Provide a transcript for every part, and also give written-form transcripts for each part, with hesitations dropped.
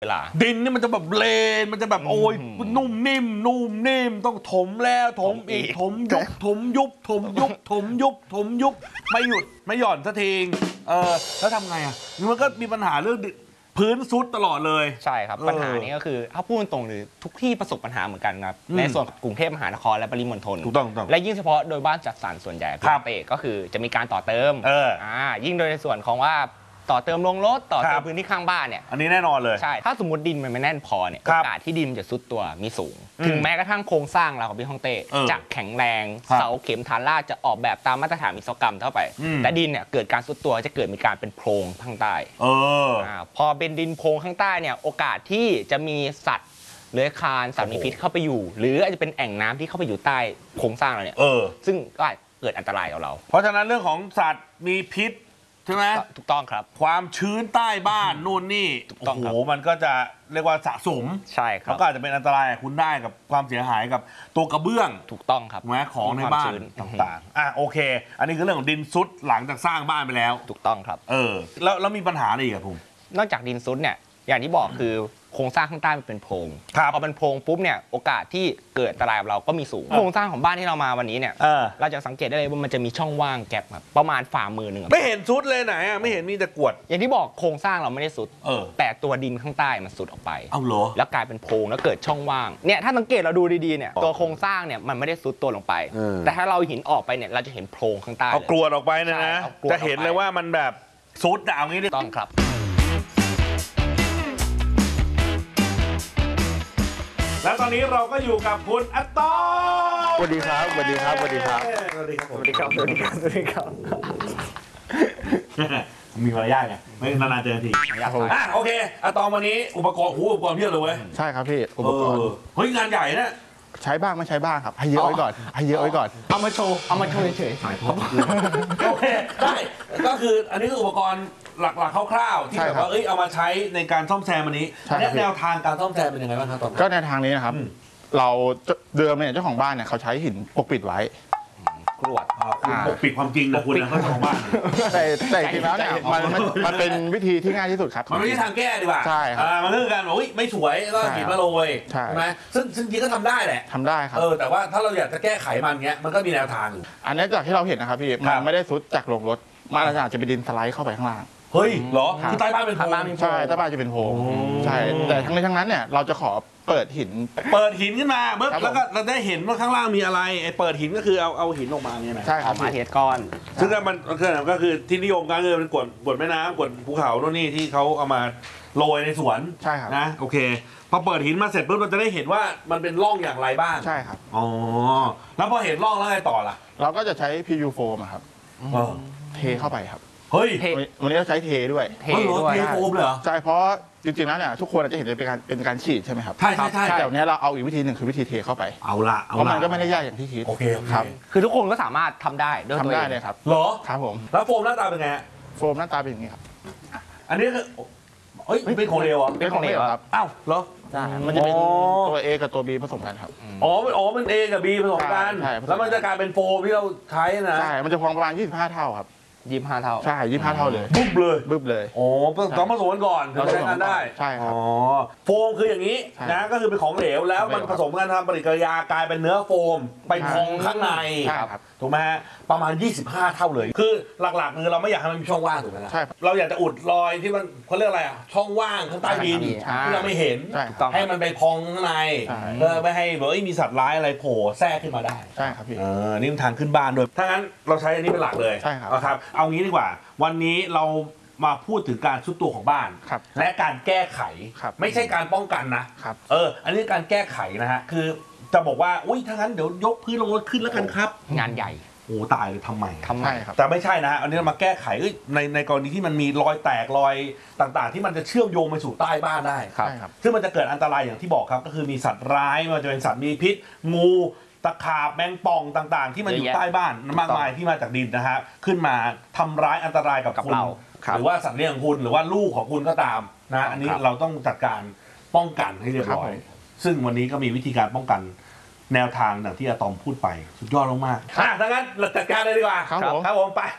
เวลาดินนี่มันจะแบบเลนมันจะแบบโอ้ยนุ่มนิ่มต้องถมแล้วถมอีกถมยุบถมยุบถมยุบถมยุบถมยุบไม่หยุดไม่หย่อนสักทีแล้วทำไงอ่ะมันก็มีปัญหาเรื่องพื้นซุดตลอดเลยใช่ครับปัญหานี้ก็คือถ้าพูดตรงๆหรือทุกที่ประสบปัญหาเหมือนกันครับในส่วนกรุงเทพมหานครและปริมณฑลถูกต้องและยิ่งเฉพาะโดยบ้านจัดสรรส่วนใหญ่ก็คือจะมีการต่อเติมยิ่งโดยในส่วนของว่าต่อเติมลงรถต่อเติมพื้นที่ข้างบ้านเนี่ยอันนี้แน่นอนเลยใช่ถ้าสมมติดินมันไม่แน่นพอเนี่ยโอกาสที่ดินจะซุดตัวมีสูงถึงแม้กระทั่งโครงสร้างเราของพี่ฮ่องเต้จะแข็งแรงเสาเข็มฐานรากจะออกแบบตามมาตรฐานวิศวกรรมเท่าไปแต่ดินเนี่ยเกิดการซุดตัวจะเกิดมีการเป็นโพรงข้างใต้พอเป็นดินโพรงข้างใต้เนี่ยโอกาสที่จะมีสัตว์เลื้อยคลานสัตว์มีพิษเข้าไปอยู่หรืออาจจะเป็นแอ่งน้ำที่เข้าไปอยู่ใต้โครงสร้างเราเนี่ยซึ่งก็อาจเกิดอันตรายกับเราเพราะฉะนั้นเรื่องของสัตว์มีพิษใช่ไหมถูกต้องครับความชื้นใต้บ้านนู่นนี่โอ้โหมันก็จะเรียกว่าสะสมใช่ครับแล้วก็อาจจะเป็นอันตรายคุณได้กับความเสียหายกับตัวกระเบื้องถูกต้องครับแม้ของในบ้านต่างๆโอเคอันนี้คือเรื่องของดินซุดหลังจากสร้างบ้านไปแล้วถูกต้องครับแล้วมีปัญหาอะไรอีกครับผมนอกจากดินซุดเนี่ยอย่างที่บอกคือโครงสร้างข้างใต้มันเป็นโพรงพอเป็นโพรงปุ๊บเนี่ยโอกาสที่เกิดอันตรายกับเราก็มีสูงโครงสร้างของบ้านที่เรามาวันนี้เนี่ยเราจะสังเกตได้เลยว่ามันจะมีช่องว่างแกลบแบบประมาณฝ่ามือหนึ่งไม่เห็นซุดเลยไหนไม่เห็นมีแต่กรวดอย่างที่บอกโครงสร้างเราไม่ได้ซุดแต่ตัวดินข้างใต้มันซุดออกไปเอาเหรอแล้วกลายเป็นโพรงแล้วเกิดช่องว่างเนี่ยถ้าสังเกตเราดูดีๆเนี่ยตัวโครงสร้างเนี่ยมันไม่ได้ซุดตัวลงไปแต่ถ้าเราหินออกไปเนี่ยเราจะเห็นโพรงข้างใต้เอากรวดออกไปนะจะเห็นเลยว่ามันแบบซุดเอางี้ต้องครับแล้วตอนนี้เราก็อยู่กับคุณอะตอมสวัสดีครับสวัสดีครับสวัสดีครับสวัสดีครับสวัสดีครับสวัสดีครับสวัสดีครับมีมารยาทไงไม่นานๆเจอทีโอเคอะตอมวันนี้อุปกรณ์เพียบเลยเว้ยใช่ครับพี่อุปกรณ์เฮ้ยงานใหญ่นะใช้บ้างไม่ใช้บ้างครับให้เยอะไว้ก่อนให้เยอะไว้ก่อนเอามาโชว์เฉยๆโอเคได้ก็คืออันนี้คืออุปกรณ์หลักๆคร่าวๆที่แบบว่าเอามาใช้ในการซ่อมแซมอันนี้แนวทางการซ่อมแซมเป็นยังไงบ้างครับตอนก็ในทางนี้นะครับเราเดิมเนี่ยเจ้าของบ้านเนี่ยเขาใช้หินปกปิดไว้กรวดปกปิดความจริงนะคุณนะเจ้าของบ้านแต่จริงแล้วเนี่ยมันเป็นวิธีที่ง่ายที่สุดครับมันไม่ใช่ทางแก้ดีกว่าใช่ครับมันเรื่องการบอกไม่สวยก็หินมาโรยใช่ไหมซึ่งจริงก็ทำได้แหละทำได้ครับแต่ว่าถ้าเราอยากจะแก้ไขมันเงี้ยมันก็มีแนวทางอยู่อันนี้จากที่เราเห็นนะครับพี่มันไม่ได้ซุดจากลงรถมันอาจจะเป็นดินสไลด์เข้าไปข้างล่างเฮ้ยเหรอคือใต้บ้านเป็นโพรงใช่ใต้บ้านจะเป็นโพรงใช่แต่ทั้งนี้ทั้งนั้นเนี่ยเราจะขอเปิดหินขึ้นมาแล้วก็เราได้เห็นว่าข้างล่างมีอะไรเปิดหินก็คือเอาหินออกมาเนี่ยนะใช่ครับมาเทก้อนซึ่งมันก็คือที่นิยมกันคือเป็นกวดแม่น้ำกวดภูเขาโน่นนี่ที่เขาเอามาโรยในสวนใช่ครับนะโอเคพอเปิดหินมาเสร็จปุ๊บเราจะได้เห็นว่ามันเป็นร่องอย่างไรบ้างใช่ครับแล้วพอเห็นร่องแล้วไงต่อล่ะเราก็จะใช้ PU foam ครับเทเข้าไปครับเฮ้ยวันนี้เราใช้เทด้วยเทโฟมเลยเหรอใช่เพราะจริงๆแล้วเนี่ยทุกคนอาจจะเห็นเป็นการฉีดใช่ไหมครับใช่แต่วันนี้เราเอาอีกวิธีหนึ่งคือวิธีเทเข้าไปเอาละเพราะมันก็ไม่ได้ยากอย่างที่คิดโอเคครับคือทุกคนก็สามารถทำได้ด้วยตัวเองเลยครับเหรอครับผมแล้วโฟมหน้าตาเป็นไงโฟมหน้าตาเป็นอย่างนี้ครับอันนี้คือเป็นของเหลวเป็นของเหลวครับอ้าวเหรอใช่มันจะเป็นตัว A กับตัว B ผสมกันครับมัน A กับ B ผสมกันแล้วมันจะกลายเป็นโฟมที่เราใช้นะใช่มันจะพองประมาณ25 เท่าครับ 25 เท่าใช่25 เท่าเลยบึ้บเลย ต้องผสมกันก่อนถึงใช้งานได้ใช่ครับโฟมคืออย่างนี้นะก็คือเป็นของเหลวแล้วมันผสมกันทำปฏิกิริยากลายเป็นเนื้อโฟมไปพองข้างในถูกไหมประมาณ25 เท่าเลยคือหลักๆคือเราไม่อยากให้มันมีช่องว่างถูกไหมใช่เราอยากจะอุดรอยที่มันเขาเรียกอะไรช่องว่างข้างใต้ดินที่เราไม่เห็นให้มันไปพองข้างในเพื่อไม่ให้มีสัตว์ร้ายอะไรโผล่แทรกขึ้นมาได้ใช่ครับพี่นี่มันทางขึ้นบ้านด้วยถ้างั้นเราใช้อันนี้เป็นหลักเลยใช่ครับเอางี้ดีกว่าวันนี้เรามาพูดถึงการทรุดตัวของบ้านและการแก้ไขไม่ใช่การป้องกันนะอันนี้การแก้ไขนะฮะคือจะบอกว่าถ้างั้นเดี๋ยวยกพื้นลงรถขึ้นแล้วกันครับงานใหญ่ตายเลยทำไมครับแต่ไม่ใช่นะอันนี้เรามาแก้ไขในกรณีที่มันมีรอยแตกรอยต่างๆที่มันจะเชื่อมโยงไปสู่ใต้บ้านได้ซึ่งมันจะเกิดอันตรายอย่างที่บอกครับก็คือมีสัตว์ร้ายมันจะเป็นสัตว์มีพิษงูตะขาบแมงป่องต่างๆที่มันอยู่ใต้บ้านมากมายที่มาจากดินนะฮะขึ้นมาทำร้ายอันตรายกับคุณหรือว่าสัตว์เลี้ยงของคุณหรือว่าลูกของคุณก็ตามนะอันนี้เราต้องจัดการป้องกันให้เรียบร้อยซึ่งวันนี้ก็มีวิธีการป้องกันแนวทางอย่างที่อะตอมพูดไปสุดยอดมากๆถ้างั้นเราจัดการเลยดีกว่าครับผมไป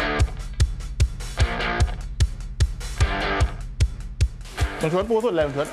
ผมชวนปูสุดเลยผมชวน